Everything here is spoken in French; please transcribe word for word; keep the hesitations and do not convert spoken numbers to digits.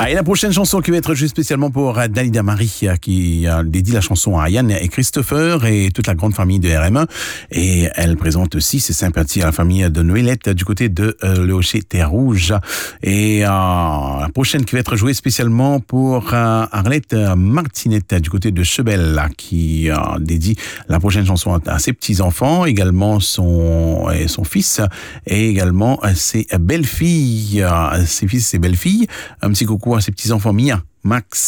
Ah, et la prochaine chanson qui va être jouée spécialement pour euh, Dalida Marie, euh, qui euh, dédie la chanson à Yann et Christopher et toute la grande famille de R M un. Et elle présente aussi ses sympathies à la famille de Noëlette du côté de euh, Le Hocher Terre Rouge. Et euh, la prochaine qui va être jouée spécialement pour euh, Arlette Martinette du côté de Chebel, là, qui euh, dédie la prochaine chanson à, à ses petits-enfants, également son, et son fils, et également euh, ses belles-filles, euh, ses fils et ses belles-filles. Un petit coucou à ses petits-enfants Mia, Max,